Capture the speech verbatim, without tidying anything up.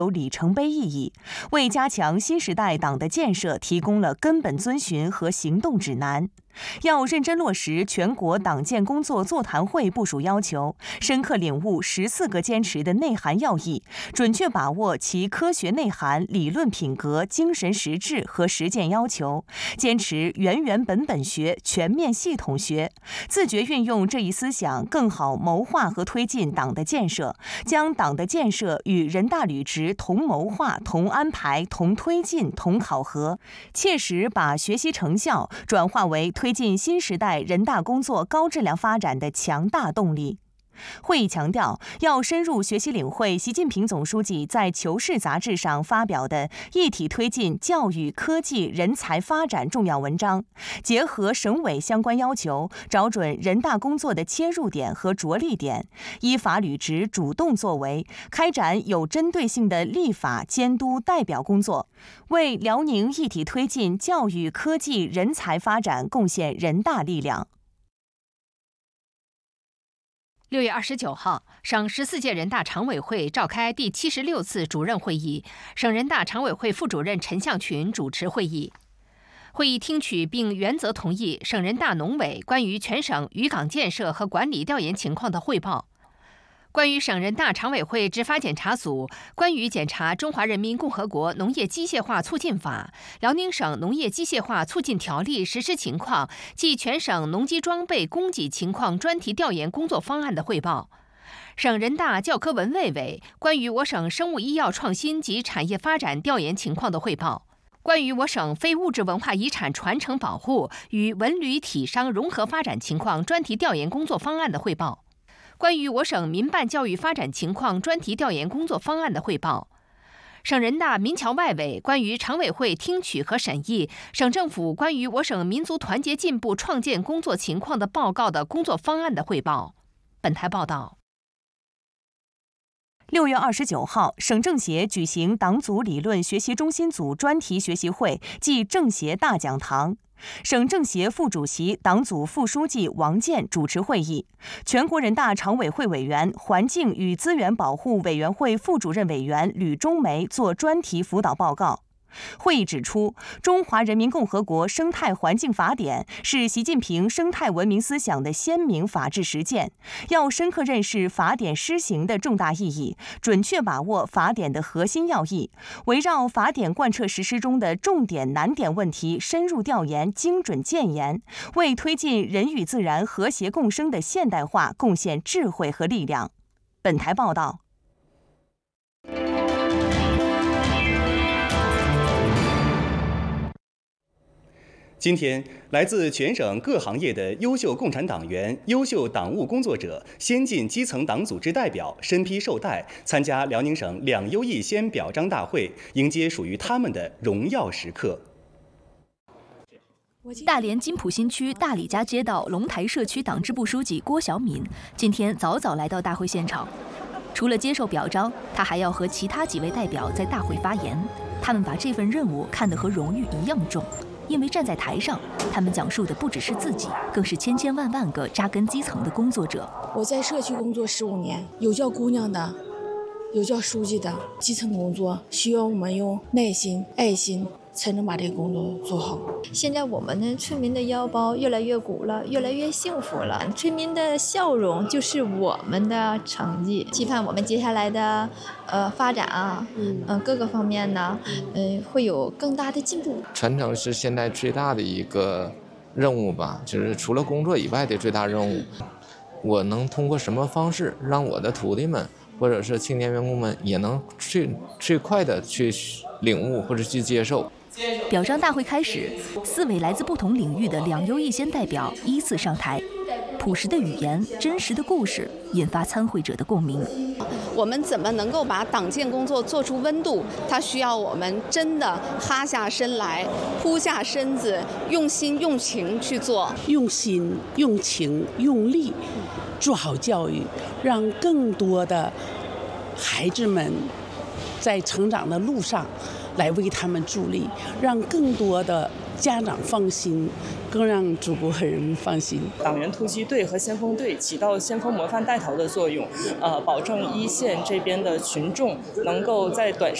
有里程碑意义，为加强新时代党的建设提供了根本遵循和行动指南。要认真落实全国党建工作座谈会部署要求，深刻领悟十四个坚持的内涵要义，准确把握其科学内涵、理论品格、精神实质和实践要求，坚持原原本本学、全面系统学，自觉运用这一思想，更好谋划和推进党的建设，将党的建设与人大履职同谋划、同安排、同推进、同考核，切实把学习成效转化为推进新时代人大工作高质量发展的强大动力。会议强调，要深入学习领会习近平总书记在《求是》杂志上发表的一体推进教育、科技、人才发展重要文章，结合省委相关要求，找准人大工作的切入点和着力点，依法履职主动作为，开展有针对性的立法监督代表工作，为辽宁一体推进教育、科技、人才发展贡献人大力量。 六月二十九号，省十四届人大常委会召开第七十六次主任会议，省人大常委会副主任陈向群主持会议。会议听取并原则同意省人大农委关于全省渔港建设和管理调研情况的汇报，关于省人大常委会执法检查组关于检查《中华人民共和国农业机械化促进法》、辽宁省农业机械化促进条例实施情况及全省农机装备供给情况专题调研工作方案的汇报，省人大教科文卫委关于我省生物医药创新及产业发展调研情况的汇报，关于我省非物质文化遗产传承保护与文旅体商融合发展情况专题调研工作方案的汇报，关于我省民办教育发展情况专题调研工作方案的汇报，省人大民侨外委关于常委会听取和审议省政府关于我省民族团结进步创建工作情况的报告的工作方案的汇报。本台报道。 六月二十九号，省政协举行党组理论学习中心组专题学习会暨政协大讲堂。省政协副主席、党组副书记王健主持会议，全国人大常委会委员、环境与资源保护委员会副主任委员吕中梅作专题辅导报告。会议指出，《中华人民共和国生态环境法典》是习近平生态文明思想的鲜明法治实践，要深刻认识法典施行的重大意义，准确把握法典的核心要义，围绕法典贯彻实施中的重点难点问题深入调研、精准建言，为推进人与自然和谐共生的现代化贡献智慧和力量。本台报道。 今天，来自全省各行业的优秀共产党员、优秀党务工作者、先进基层党组织代表身披绶带，参加辽宁省两优一先表彰大会，迎接属于他们的荣耀时刻。 大连金浦新区大李家街道龙台社区党支部书记郭小敏今天早早来到大会现场，除了接受表彰，他还要和其他几位代表在大会发言。他们把这份任务看得和荣誉一样重。因为站在台上，他们讲述的不只是自己，更是千千万万个扎根基层的工作者。 我在社区工作十五年，有叫姑娘的，有叫书记的。基层工作需要我们用耐心、爱心，才能把这个工作做好。 现在我们的村民的腰包越来越鼓了，越来越幸福了。村民的笑容就是我们的成绩。期盼我们接下来的呃发展啊，嗯、呃、各个方面呢，嗯、呃、会有更大的进步。 传承是现在最大的一个任务吧，就是除了工作以外的最大任务。我能通过什么方式让我的徒弟们或者是青年员工们也能最最快的去领悟或者去接受。 表彰大会开始，四位来自不同领域的两优一先代表依次上台，朴实的语言、真实的故事，引发参会者的共鸣。 我们怎么能够把党建工作做出温度？它需要我们真的哈下身来，扑下身子，用心用情去做， 用心用情用力做好教育，让更多的孩子们在成长的路上来为他们助力，让更多的家长放心，更让祖国和人民放心。 党员突击队和先锋队起到先锋模范带头的作用，呃，保证一线这边的群众能够在短时